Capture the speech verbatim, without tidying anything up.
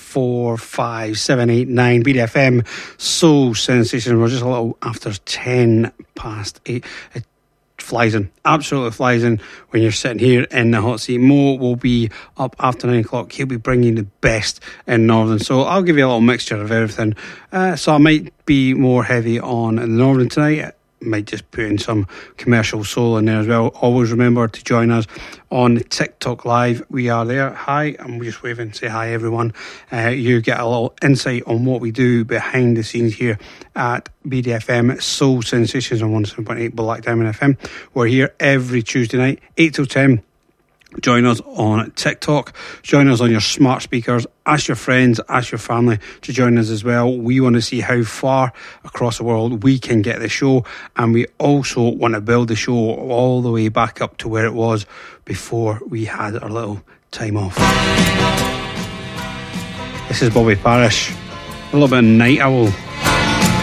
four five seven eight nine. B D F M Soul Sensation. We're just a little after ten past eight. It flies in, absolutely flies in when you're sitting here in the hot seat. Mo will be up after nine o'clock. He'll be bringing the best in Northern, so I'll give you a little mixture of everything. Uh, so I might be more heavy on the Northern tonight. Might just put in some commercial soul in there as well. Always remember to join us on TikTok Live. We are there. Hi, I'm just waving. Say hi, everyone. Uh, you get a little insight on what we do behind the scenes here at B D F M Soul Sensations on one oh seven point eight Black Diamond F M. We're here every Tuesday night, eight till ten. Join us on TikTok, join us on your smart speakers, ask your friends, ask your family to join us as well. We want to see how far across the world we can get the show, and we also want to build the show all the way back up to where it was before we had our little time off. This is Bobby Parish, a little bit of Night Owl.